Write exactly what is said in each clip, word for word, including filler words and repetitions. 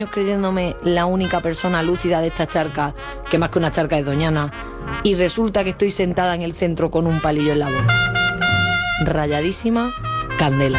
creyéndome la única persona lúcida de esta charca, que más que una charca es Doñana, y resulta que estoy sentada en el centro con un palillo en la boca. Rayadísima, Candela.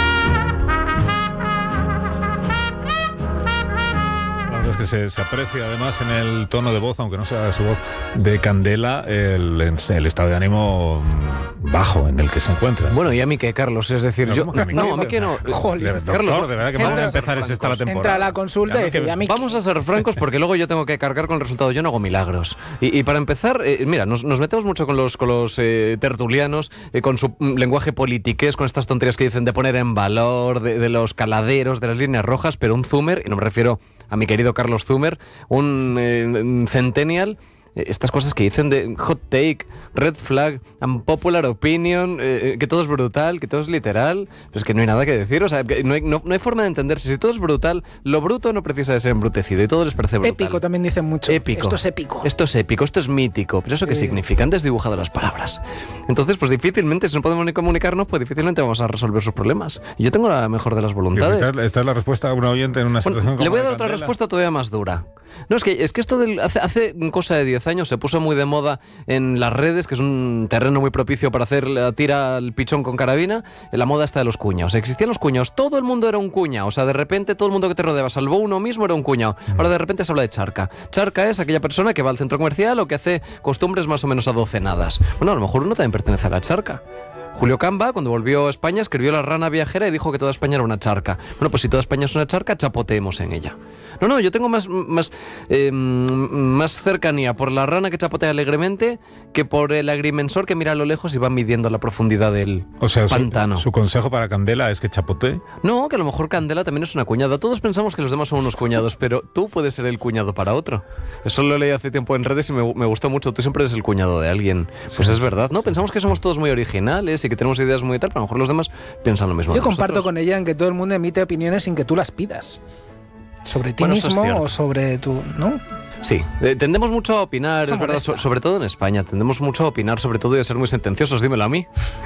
La verdad es que se, se aprecia además en el tono de voz, aunque no sea su voz de Candela, el, el estado de ánimo bajo en el que se encuentra. Bueno, ¿y a mí qué, Carlos? Es decir, No, yo... ¿cómo que a mí no, qué? a mí que no. Joder, doctor, Carlos, de verdad que vamos vamos a a ser empezar es esta la francos. temporada. Entra a la consulta y dice, ¿y a mí qué? Vamos a ser francos porque luego yo tengo que cargar con el resultado. Yo no hago milagros. Y, y para empezar, eh, mira, nos, nos metemos mucho con los, con los eh, tertulianos, eh, con su mm, lenguaje politiqués, con estas tonterías que dicen de poner en valor, de, de los caladeros, de las líneas rojas, pero un Zumer, y no me refiero a mi querido Carlos Zumer, un eh, centennial, estas cosas que dicen de hot take, red flag, unpopular opinion, eh, que todo es brutal, que todo es literal, pero es que no hay nada que decir, o sea, que no, hay, no, no hay forma de entenderse. Si todo es brutal, lo bruto no precisa de ser embrutecido y todo les parece brutal. Épico también dicen mucho. Épico. Esto es épico. Esto es épico, esto es mítico, pero ¿eso qué Sí. significa? Antes dibujado las palabras. Entonces, pues difícilmente, si no podemos ni comunicarnos, pues difícilmente vamos a resolver sus problemas. Y yo tengo la mejor de las voluntades. Esta, esta es la respuesta a una oyente en una Bueno, situación como le voy a la dar de otra Candela. respuesta todavía más dura. No, es que, es que esto del, hace, hace cosa de diez años se puso muy de moda en las redes, que es un terreno muy propicio para hacer la tira al pichón con carabina, la moda está de los cuñados. Existían los cuñados, todo el mundo era un cuñado, o sea, de repente todo el mundo que te rodeaba, salvo uno mismo, era un cuñado. Ahora de repente se habla de charca. Charca es aquella persona que va al centro comercial o que hace costumbres más o menos adocenadas. Bueno, a lo mejor uno también pertenece a la charca. Julio Camba, cuando volvió a España, escribió La rana viajera y dijo que toda España era una charca. Bueno, pues si toda España es una charca, chapoteemos en ella. No, no, yo tengo más, más, eh, más cercanía por la rana que chapotea alegremente que por el agrimensor que mira a lo lejos y va midiendo la profundidad del O sea, su, pantano. su consejo para Candela es que chapotee. No, que a lo mejor Candela también es una cuñada. Todos pensamos que los demás son unos cuñados, pero tú puedes ser el cuñado para otro. Eso lo leí hace tiempo en redes y me, me gustó mucho. Tú siempre eres el cuñado de alguien. Pues es verdad, ¿no? Pensamos que somos todos muy originales y que tenemos ideas muy tal, pero a lo mejor los demás piensan lo mismo. Yo que comparto nosotros. con ella en que todo el mundo emite opiniones sin que tú las pidas. Sobre ti Bueno, eso es mismo cierto. o sobre tu... ¿no? Sí, eh, tendemos mucho a opinar, Eso es verdad, molesta. so- sobre todo en España, tendemos mucho a opinar, sobre todo y a ser muy sentenciosos, dímelo a mí.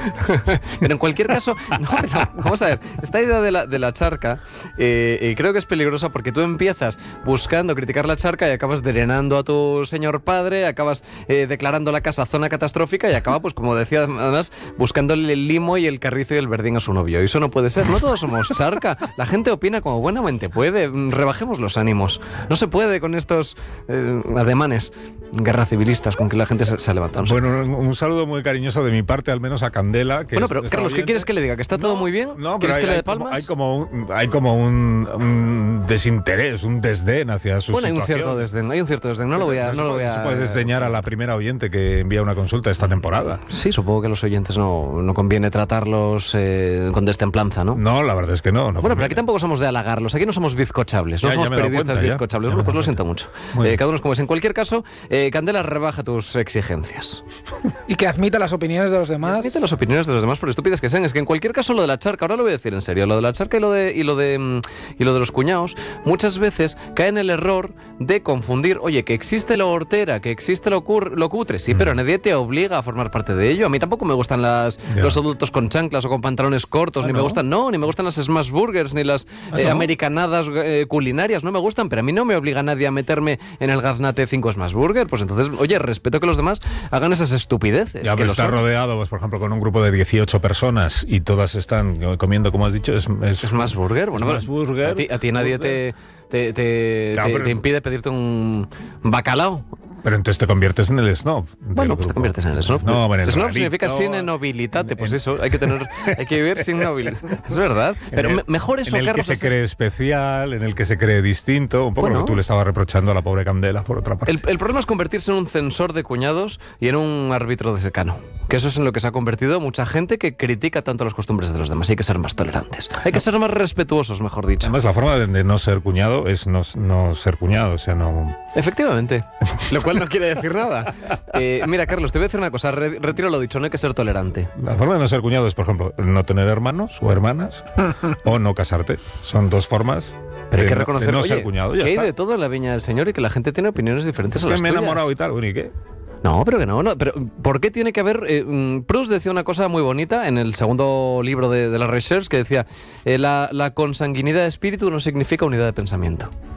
Pero en cualquier caso, no, pero vamos a ver, esta idea de la, de la charca eh, eh, creo que es peligrosa porque tú empiezas buscando criticar la charca y acabas drenando a tu señor padre, acabas eh, declarando la casa zona catastrófica y acaba, pues como decía, además, buscándole el limo y el carrizo y el verdín a su novio. Y eso no puede ser, no todos somos charca, la gente opina como buenamente puede, rebajemos los ánimos. No se puede con estos... Eh, ademanes, guerra civilistas con que la gente se, se ha levantado. Bueno, un, un saludo muy cariñoso de mi parte, al menos a Candela. Que Bueno, es pero esta Carlos, ¿qué oyente. quieres que le diga? ¿Que está todo No, muy bien? No, pero ¿Quieres hay, que le hay dé como, palmas? hay como un, hay como un, un desinterés, un desdén hacia su Bueno, hay un situación. cierto desdén, hay un cierto desdén. No lo voy a... No lo voy a... Se puede desdeñar a la primera oyente que envía una consulta esta temporada. Sí, supongo que a los oyentes no, no conviene tratarlos eh, con destemplanza, ¿no? No, la verdad es que no. no Bueno, pero conviene. aquí tampoco somos de halagarlos, aquí no somos bizcochables, no Ya, ya somos me he dado periodistas cuenta, ya. bizcochables. Ya Bueno, me he pues lo dado siento cuenta. mucho. Muy Eh, bien. cada uno es como es. En cualquier caso, eh, Candela, rebaja tus exigencias. Y que admita las opiniones de los demás. Admite las opiniones de los demás, por estúpidas que sean. Es que en cualquier caso lo de la charca, ahora lo voy a decir en serio, lo de la charca y lo de y lo de mm, y lo de los cuñados, muchas veces cae en el error de confundir, oye, que existe lo hortera, que existe lo, cur, lo cutre, sí, Mm. pero nadie te obliga a formar parte de ello. A mí tampoco me gustan las Ya. los adultos con chanclas o con pantalones cortos, Ah, ni ¿no? me gustan, no, ni me gustan las smash burgers, ni las Ah, eh, ¿no? americanadas eh, culinarias, no me gustan, pero a mí no me obliga nadie a meterme en el gaznate cinco smash burger. Pues entonces, oye, respeto que los demás hagan esas estupideces. Ya, que pero lo estar son. rodeado, pues, por ejemplo, con un grupo de dieciocho personas y todas están comiendo, como has dicho, es... Es, Es más burger. Bueno, Smash burger, A ti, a ti nadie te, te, te, Claro, te- pero- te impide pedirte un bacalao. Pero entonces te conviertes en el snob. del Bueno, pues te grupo. conviertes en el snob. No, en el snob rarito, significa sine nobilitate. Pues eso, hay que tener, hay que vivir sin nobilitat. Es verdad. Pero en me- el- mejor eso, en el Carlos. que se es- cree especial, en el que se cree distinto, un poco Bueno. lo que tú le estabas reprochando a la pobre Candela, por otra parte. El, el problema es convertirse en un censor de cuñados y en un árbitro de secano. Que eso es en lo que se ha convertido mucha gente que critica tanto las costumbres de los demás. Hay que ser más tolerantes. Hay que ser más respetuosos, mejor dicho. Además, la forma de, de no ser cuñado es no, no ser cuñado, o sea, no... Efectivamente, lo cual no quiere decir nada. Eh, mira, Carlos, te voy a decir una cosa, re- retiro lo dicho, no hay que ser tolerante. La forma de no ser cuñado es, por ejemplo, no tener hermanos o hermanas o no casarte. Son dos formas Pero hay de que no- reconocer, de no oye, ser cuñado. Ya que hay está. de todo en la viña del Señor y que la gente tiene opiniones diferentes Es a que las me he tuyas. enamorado y tal, bueno, ¿y qué? No, pero que no, no. Pero ¿por qué tiene que haber...? Eh, mm, Proust decía una cosa muy bonita en el segundo libro de, de la Recherche que decía eh, la, la consanguinidad de espíritu no significa unidad de pensamiento.